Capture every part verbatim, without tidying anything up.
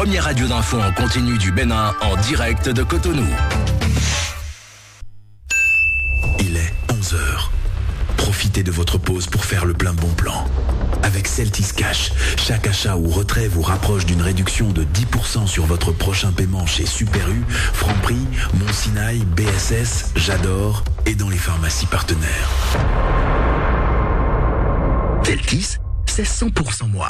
première radio d'info en continu du Bénin, en direct de Cotonou. Il est onze heures. Profitez de votre pause pour faire le plein bon plan. Avec Celtis Cash, chaque achat ou retrait vous rapproche d'une réduction de dix pour cent sur votre prochain paiement chez Super U, Franprix, Mont Sinaï, B S S, J'adore et dans les pharmacies partenaires. Celtis, c'est cent pour cent moi.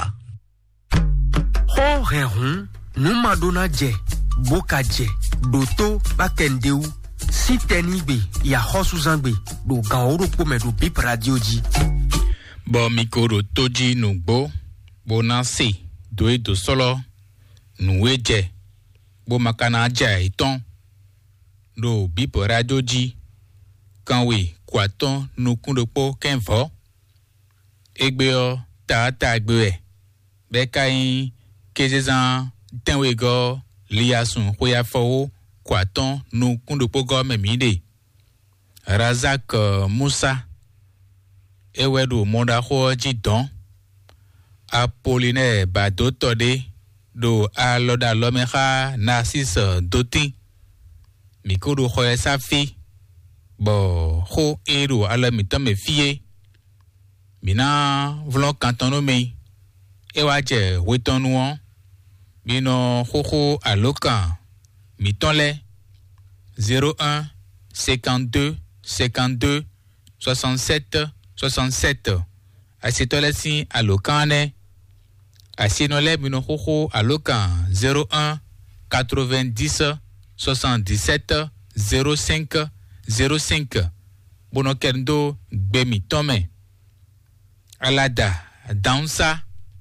Ho rehun, nous madonna dje, boka dje, doto bakendeu, si tenigbe, ya hosuzangbe, do gaoro pome do bip radio ji. Bo mikoro toji nugbo, bo nasi, doe do solo, nuwe dje, bo makana dje iton, do bip radio ji, kanwe, kwaton, nukundopo kenvo, egbeo, ta ta egbe, bekain, Kezezan, tenwego, liasun, hoya fo, kwaton, nu kundupo go memide. Razak uh, Moussa, ewedu monda ho jidon. Apollinaire bado tode, do aloda lomeha Narcisse Dotin. Mikodo hoya safi, bo ho eru alamita me fie. Mina vlon kantono me, ewaje wetonuon. Bino Hoho Alokan, Mitonle, zéro un, cinquante-deux, cinquante-deux, soixante-sept, soixante-sept. Asetolesi Alokane, Asinole Bino Hoho Alokan, zéro un, quatre-vingt-dix, soixante-dix-sept, zéro cinq, zéro cinq. Bono Kendo, Gbemi Tome, Alada, Dansa,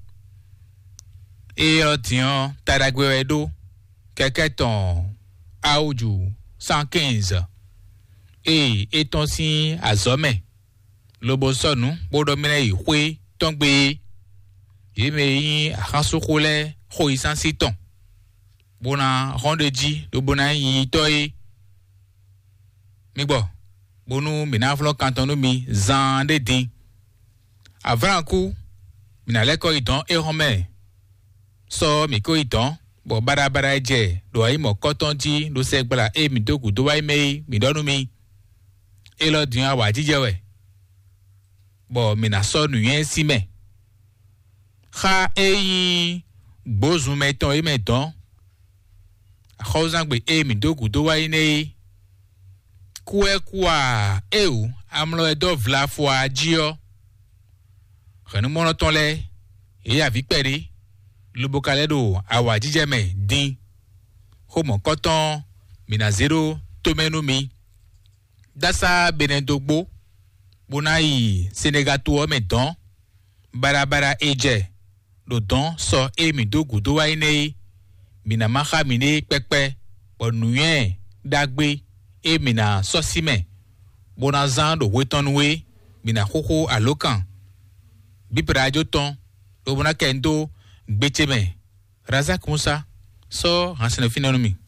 et euh, tiens, Taragwedo, Keketon, Aoudjou, cent quinze. Et étant si à Zome, le bosson, Bodomine, Hue, Tongbe, Yemei, Hansoukole, Hoi sans siton. Bona, Rondeji, le Bonaï, Toi. Mais bon, Bonou, Minavlo, Cantonomi, Zan de Din. Avant un coup, Minaleko idon et Romé. So mi ko iton bo bara bara je do ai mo koton ji do se gbara e mi dogu do wai mei mi donu mi e lo dun awa jije we bo mi na so nu yen si me kha e bozu meton e meton khozan gbe e mi dogu do wai nei kuwe kwa e u amlo e do vla fo ajio khanu mono ton le e avi peri le bocaledo awa jijeme din homo koton mina zero tomenumi dasa benedogbo bonai senegato meton barabara eje do don so emi dogu do wa ine mina maha mine pepe onuyen dagbe emi na sosime bonazan do wetonwe mina hoho alokan biprajo ton do bona kendo Betcheme, Razak Moussa, so, Hansen Finanomi.